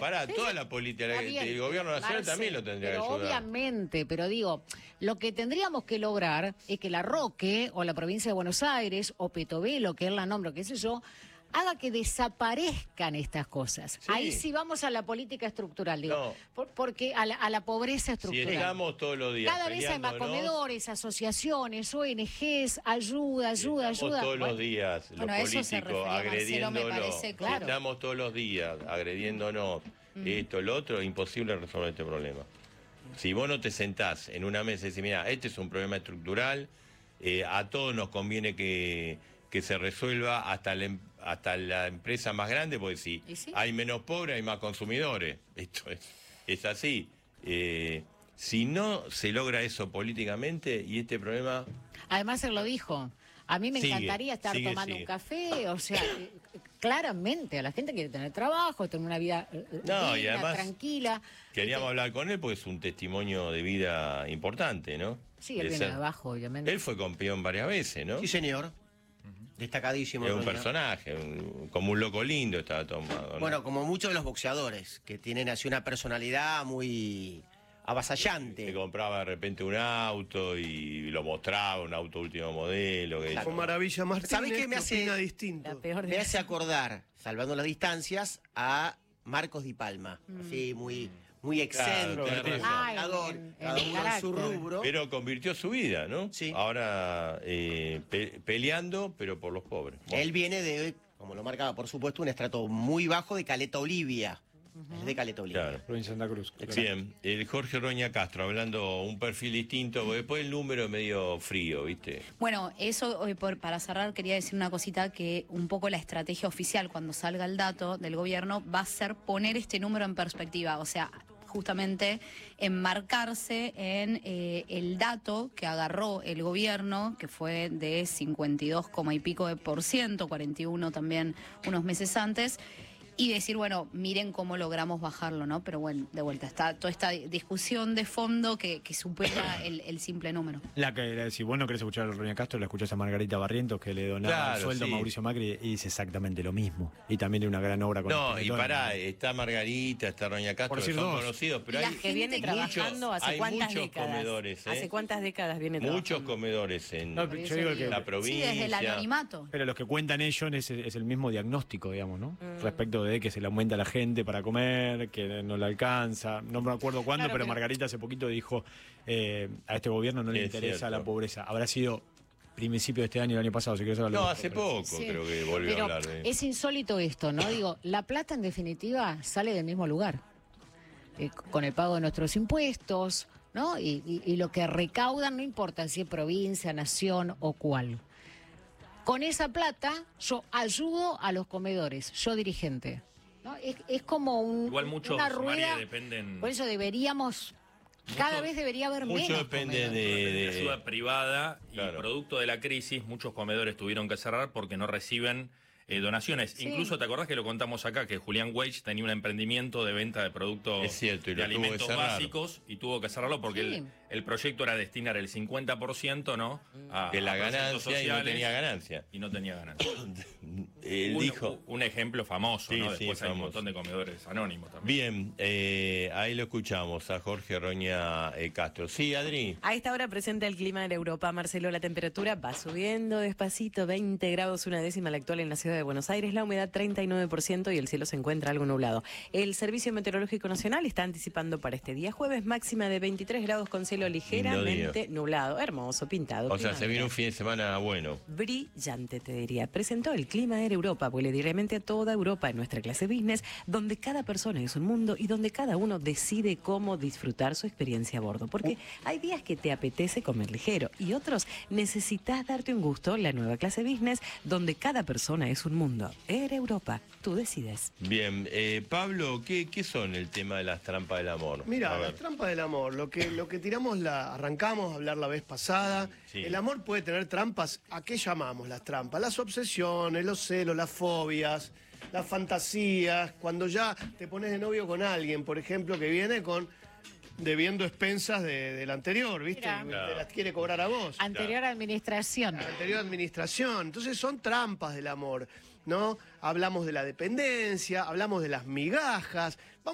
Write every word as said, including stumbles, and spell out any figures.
pará, Sí, toda sí. la política Está del bien, gobierno nacional Marce, también lo tendría pero que ayudar. obviamente, pero digo, lo que tendríamos que lograr es que la Roque, o la provincia de Buenos Aires, o Petovelo, que él la nombra, qué sé yo, haga que desaparezcan estas cosas. Sí. Ahí sí vamos a la política estructural, digo, No. por- porque a la, a la pobreza Si estructural. estamos todos los días Cada vez hay más peleándonos, comedores, asociaciones, O N Gs, ayuda, si ayuda, estamos ayuda. todos Bueno, los días, los Bueno, a eso se políticos, refería Marcelo, me agrediéndonos, parece, si claro. estamos todos los días agrediéndonos, esto, lo otro, imposible resolver este problema. Si vos no te sentás en una mesa y decís, mira, este es un problema estructural, eh, a todos nos conviene que, que se resuelva hasta la, em- hasta la empresa más grande, porque si ¿Y sí? hay menos pobres, hay más consumidores. Esto es, es así. Eh, si no se logra eso políticamente, y este problema... Además, él lo dijo. A mí me Sigue, encantaría estar sigue, tomando sigue. un café, o sea, eh, claramente, a la gente quiere tener trabajo, tener una vida eh, No, y digna, además tranquila. Queríamos Este, hablar con él porque es un testimonio de vida importante, ¿no? Sí, él De viene de ser- abajo, obviamente. Él fue campeón varias veces, ¿no? Sí, señor. Destacadísimo. Es un Roña. personaje, un- como un loco lindo estaba tomado, ¿no? Bueno, como muchos de los boxeadores, que tienen así una personalidad muy Se avasallante. compraba de repente un auto y lo mostraba, un auto último modelo. Que Claro. Con Maravilla Martínez, ¿Sabés qué me que hace- opina distinto? La peor Me de hace acordar, salvando las distancias, a Marcos Di Palma. Así, muy, muy excéntrico, Claro, tenés razón. provocador, Ah, en- cada en uno en su carácter. rubro. Pero convirtió su vida, ¿no? Sí. Ahora eh, pe- peleando, pero por los pobres. Bueno, Él viene de, como lo marcaba, por supuesto, un estrato muy bajo de Caleta Olivia. Es de Caleta Olivia. claro. Provincia de Santa Cruz. Bien, el Jorge Roña Castro, hablando un perfil distinto, porque después el número es medio frío, ¿viste? Bueno, eso eh, por- para cerrar quería decir una cosita, que un poco la estrategia oficial cuando salga el dato del gobierno va a ser poner este número en perspectiva, o sea, justamente enmarcarse en eh, el dato que agarró el gobierno, que fue de cincuenta y dos coma y pico de por ciento, cuarenta y uno también unos meses antes, y decir, bueno, miren cómo logramos bajarlo, ¿no? Pero bueno, de vuelta, está toda esta discusión de fondo que, que supera el, el simple número. La que, la- si vos no querés escuchar a Roña Castro, la escuchás a Margarita Barrientos, que le donaba Claro, el sueldo sí. a Mauricio Macri, y dice exactamente lo mismo. Y también tiene una gran obra con No, el y Teletón. pará, está Margarita, está Roña Castro, Por que decir son dos. conocidos, pero Y la hay gente que viene que trabajando muchos- hace hay cuántas muchos décadas. comedores, ¿eh? ¿Hace cuántas décadas viene muchos trabajando? comedores en No, yo digo que- la Sí, provincia. desde el anonimato. Pero los que cuentan ellos es, es el mismo diagnóstico, digamos, ¿no? Mm. Respecto de que se le aumenta a la gente para comer, que no le alcanza. No me acuerdo cuándo, Claro, pero pero- Margarita hace poquito dijo eh, a este gobierno no Sí, le es interesa cierto. la pobreza. Habrá sido principio de este año, el año pasado, si querés hablar. No, hace poco Sí, creo que volvió pero a hablar de es insólito esto, ¿no? Digo, la plata en definitiva sale del mismo lugar, eh, con el pago de nuestros impuestos, ¿no? Y, y- y lo que recaudan, no importa si es provincia, nación o cuál. Con esa plata yo ayudo a los comedores, yo dirigente. ¿No? Es, es como un, Igual muchos, una rueda. María, dependen. Por eso deberíamos, cada Muchos- vez debería haber mucho menos depende comedores. de- de ayuda privada Claro. y producto de la crisis muchos comedores tuvieron que cerrar porque no reciben eh, donaciones. Sí. Incluso te acordás que lo contamos acá, que Julián Weich tenía un emprendimiento de venta de productos Es cierto, y de lo tuvo que alimentos cerrar. básicos y tuvo que cerrarlo porque Sí. el, el proyecto era destinar el cincuenta por ciento, ¿no? a- que la a proyectos ganancia y no sociales, tenía ganancia. y no tenía ganancia. Él un, dijo... un ejemplo famoso, Sí, ¿no? sí, Después hay un famoso. montón de comedores anónimos también. Bien, eh, ahí lo escuchamos a Jorge Roña eh, Castro. Sí, Adri. A esta hora presenta el clima de Europa. Marcelo, la temperatura va subiendo despacito, veinte grados una décima la actual en la ciudad de Buenos Aires, la humedad treinta y nueve por ciento y el cielo se encuentra algo nublado. El Servicio Meteorológico Nacional está anticipando para este día jueves máxima de veintitrés grados con cielo ligeramente nublado. Hermoso, pintado. O sea, se primavera. viene un fin de semana bueno. Brillante, te diría. Presentó el Clima Air Europa, vuele directamente a toda Europa en nuestra clase business, donde cada persona es un mundo y donde cada uno decide cómo disfrutar su experiencia a bordo. Porque hay días que te apetece comer ligero y otros necesitas darte un gusto, la nueva clase business, donde cada persona es un mundo. Air Europa, tú decides. Bien, eh, Pablo, ¿qué, ¿qué son el tema de las trampas del amor? Mira, A la ver. trampa del amor, lo que, lo que tiramos, la arrancamos a hablar la vez pasada. Sí. El amor puede tener trampas. ¿A qué llamamos las trampas? Las obsesiones, los celos, las fobias, las fantasías. Cuando ya te pones de novio con alguien, por ejemplo, que viene con debiendo expensas de, del anterior, ¿viste? Mira. Y te Claro. las quiere cobrar a vos. Anterior administración. La anterior administración. Entonces son trampas del amor, ¿no? Hablamos de la dependencia, hablamos de las migajas.